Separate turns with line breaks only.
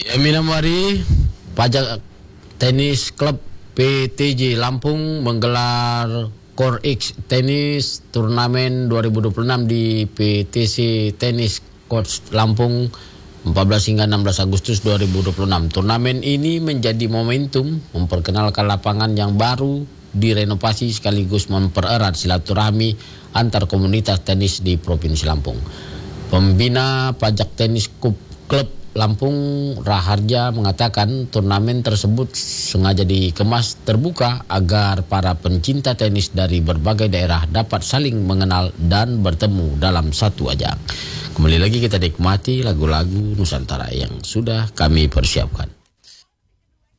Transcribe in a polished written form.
Minamari, pajak tenis klub PTJ Lampung menggelar Core X Tenis Turnamen 2026 di PTC Tenis Court Lampung 14 hingga 16 Agustus 2026. Turnamen ini menjadi momentum memperkenalkan lapangan yang baru direnovasi sekaligus mempererat silaturahmi antar komunitas tenis di Provinsi Lampung. Pembina pajak tenis klub Lampung Raharja mengatakan turnamen tersebut sengaja dikemas terbuka agar para pencinta tenis dari berbagai daerah dapat saling mengenal dan bertemu dalam satu ajang. Kembali lagi kita nikmati lagu-lagu Nusantara yang sudah kami persiapkan.